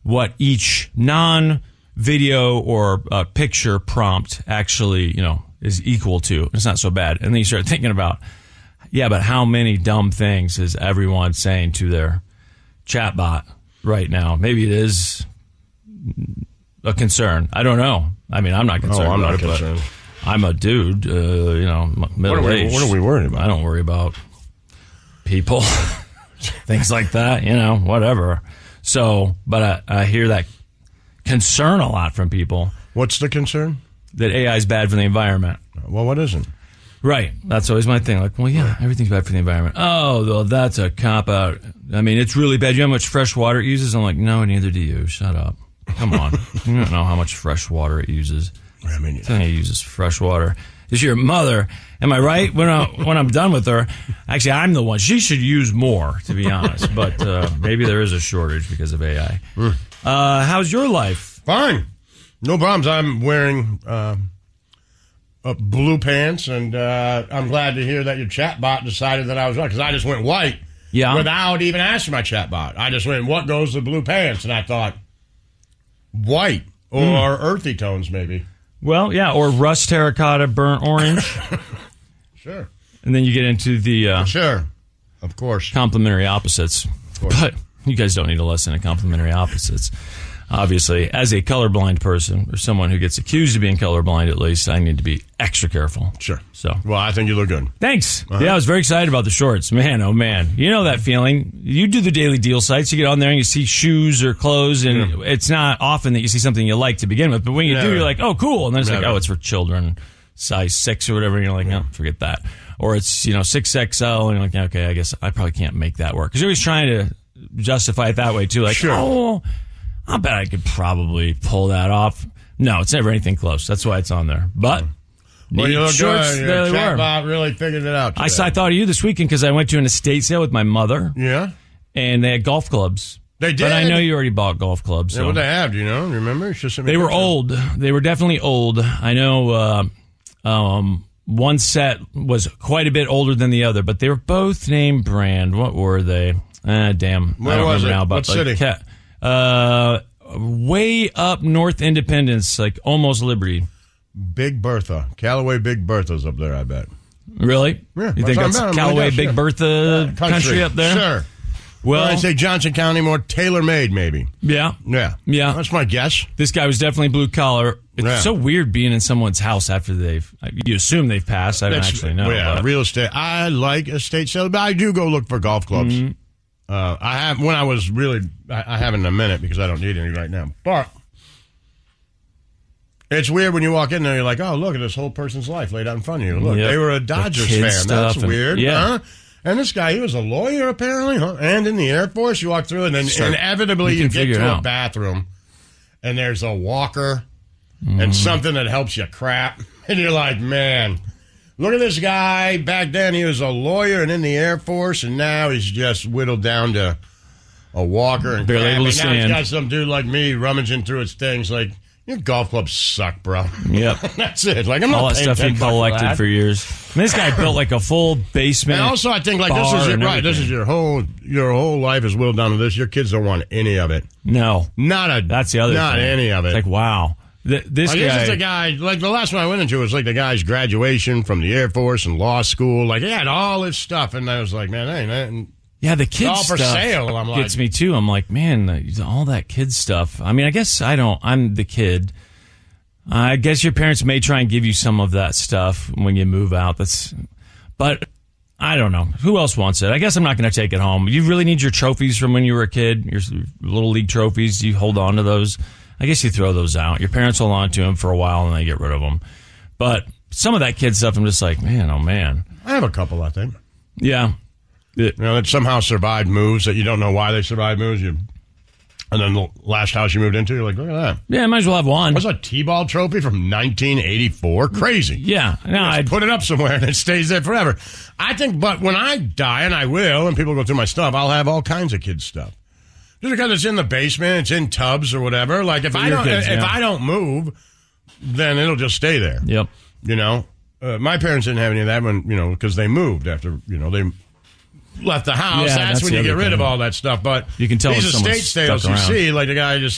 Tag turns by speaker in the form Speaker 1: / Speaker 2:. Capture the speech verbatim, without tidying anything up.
Speaker 1: what each non-video or uh, picture prompt actually, you know, is equal to. It's not so bad. And then you start thinking about, yeah, but how many dumb things is everyone saying to their chatbot right now? Maybe it is a concern. I don't know. I mean, I'm not concerned.
Speaker 2: Oh, I'm
Speaker 1: about
Speaker 2: not
Speaker 1: it,
Speaker 2: concerned.
Speaker 1: I'm a dude, uh, you know, middle
Speaker 2: what
Speaker 1: aged.
Speaker 2: What are we worried about?
Speaker 1: I don't worry about people, things like that, you know, whatever. So, but I, I hear that concern a lot from people.
Speaker 2: What's the concern?
Speaker 1: That A I is bad for the environment.
Speaker 2: Well, what isn't?
Speaker 1: Right. That's always my thing. Like, well, yeah, everything's bad for the environment. Oh, well, that's a cop-out. I mean, it's really bad. You know how much fresh water it uses? I'm like, no, neither do you. Shut up. Come on. You don't know how much fresh water it uses.
Speaker 2: I mean,
Speaker 1: the thing it uses fresh water is your mother. Am I right? When, I, when I'm done with her, actually, I'm the one. She should use more, to be honest. But uh, maybe there is a shortage because of A I. Mm. Uh, how's your life?
Speaker 2: Fine. No problems. I'm wearing... Uh, Uh, blue pants, and uh, I'm glad to hear that your chatbot decided that I was right, because I just went white
Speaker 1: yeah.
Speaker 2: without even asking my chatbot. I just went, what goes to blue pants? And I thought, white or mm. earthy tones, maybe.
Speaker 1: Well, yeah, or rust terracotta, burnt orange.
Speaker 2: Sure.
Speaker 1: And then you get into the... Uh,
Speaker 2: sure, of course.
Speaker 1: Complementary opposites. Of course. But you guys don't need a lesson in complementary opposites. Obviously, as a colorblind person, or someone who gets accused of being colorblind at least, I need to be extra careful.
Speaker 2: Sure.
Speaker 1: So,
Speaker 2: well, I think you look good.
Speaker 1: Thanks.
Speaker 2: Uh-huh.
Speaker 1: Yeah, I was very excited about the shorts. Man, oh man. You know that feeling. You do the daily deal sites, you get on there and you see shoes or clothes, and yeah. it's not often that you see something you like to begin with, but when you Never. do, you're like, oh, cool. And then it's Never. like, oh, it's for children, size six or whatever, and you're like, no, forget that. Or it's, you know, six X L, and you're like, okay, I guess I probably can't make that work. Because you're always trying to justify it that way, too. Like,
Speaker 2: sure.
Speaker 1: oh... I bet I could probably pull that off. No, it's never anything close. That's why it's on there. But
Speaker 2: well, you look
Speaker 1: shorts,
Speaker 2: good.
Speaker 1: there
Speaker 2: Your
Speaker 1: they were.
Speaker 2: Chatbot really figured it out today.
Speaker 1: I, saw, I thought of you this weekend because I went to an estate sale with my mother.
Speaker 2: Yeah.
Speaker 1: And they had golf clubs.
Speaker 2: They did.
Speaker 1: But I know you already bought golf clubs. So.
Speaker 2: Yeah, what they have, do you know? Remember? It's just
Speaker 1: they were old. They were definitely old. I know uh, um, one set was quite a bit older than the other, but they were both name brand. What were they? Ah, damn.
Speaker 2: Where
Speaker 1: I don't
Speaker 2: was
Speaker 1: remember
Speaker 2: it?
Speaker 1: now. But
Speaker 2: what city?
Speaker 1: Like, uh... way up North Independence, like almost Liberty.
Speaker 2: Big Bertha. Callaway Big Bertha's up there, I bet.
Speaker 1: Really?
Speaker 2: Yeah.
Speaker 1: You think that's Callaway Big Bertha
Speaker 2: yeah, country.
Speaker 1: country up there?
Speaker 2: Sure. Well, I'd say Johnson County, more tailor-made, maybe.
Speaker 1: Yeah.
Speaker 2: Yeah.
Speaker 1: Yeah.
Speaker 2: That's my guess.
Speaker 1: This guy was definitely blue collar. It's
Speaker 2: yeah.
Speaker 1: so weird being in someone's house after they've, you assume they've passed. I don't that's, actually know.
Speaker 2: Well, yeah,
Speaker 1: but.
Speaker 2: real estate. I like estate sales, but I do go look for golf clubs. Mm-hmm. Uh, I have, when I was really, I, I haven't in a minute because I don't need any right now. But it's weird when you walk in there, you're like, oh, look at this whole person's life laid out in front of you. Look, yep. they were a Dodgers fan. That's
Speaker 1: and,
Speaker 2: weird.
Speaker 1: Yeah.
Speaker 2: Huh? And this guy, he was a lawyer apparently, huh? And in the Air Force, you walk through and then Start, inevitably you, you get to a bathroom and there's a walker mm. and something that helps you crap. And you're like, man, look at this guy. Back then he was a lawyer and in the Air Force, and now he's just whittled down to a walker and
Speaker 1: barely able to
Speaker 2: stand. Now he's got some dude like me rummaging through his things like, your golf clubs suck, bro.
Speaker 1: Yep.
Speaker 2: That's it. Like, I'm not
Speaker 1: all that stuff you collected for years. I mean, this guy built like a full basement.
Speaker 2: And also, I think like this is your, right. This is your whole your whole life is whittled down to this. Your kids don't want any of it.
Speaker 1: No,
Speaker 2: not a.
Speaker 1: That's the other.
Speaker 2: Not
Speaker 1: thing.
Speaker 2: any of it.
Speaker 1: It's like wow, Th- this
Speaker 2: like,
Speaker 1: guy.
Speaker 2: This is a guy. Like the last one I went into was like the guy's graduation from the Air Force and law school. Like he had all this stuff, and I was like, man, hey, man.
Speaker 1: Yeah, the kids
Speaker 2: all for
Speaker 1: stuff
Speaker 2: sale. I'm
Speaker 1: gets
Speaker 2: like,
Speaker 1: me too. I'm like, man, all that kid stuff. I mean, I guess I don't. I'm the kid. I guess your parents may try and give you some of that stuff when you move out. That's, but I don't know. Who else wants it? I guess I'm not going to take it home. You really need your trophies from when you were a kid, your little league trophies. You hold on to those. I guess you throw those out. Your parents hold on to them for a while and they get rid of them. But some of that kid stuff, I'm just like, man, oh man.
Speaker 2: I have a couple, I think.
Speaker 1: Yeah.
Speaker 2: You know, that somehow survived moves that you don't know why they survived moves. You. And then the last house you moved into, you're like, look at that.
Speaker 1: Yeah, I might as well have one.
Speaker 2: What's a T-ball trophy from nineteen eighty-four? Crazy.
Speaker 1: Yeah. No,
Speaker 2: I'd put it up somewhere and it stays there forever. I think, but when I die, and I will, and people go through my stuff, I'll have all kinds of kids' stuff. Just because it's in the basement, it's in tubs or whatever. Like, if, I don't, kids, if yeah. I don't move, then it'll just stay there.
Speaker 1: Yep.
Speaker 2: You know? Uh, my parents didn't have any of that when, you know, because they moved after, you know, they... left the house,
Speaker 1: yeah,
Speaker 2: that's,
Speaker 1: that's
Speaker 2: when you get rid
Speaker 1: thing.
Speaker 2: of all that stuff. But
Speaker 1: you can tell
Speaker 2: these estate sales you see, like the guy just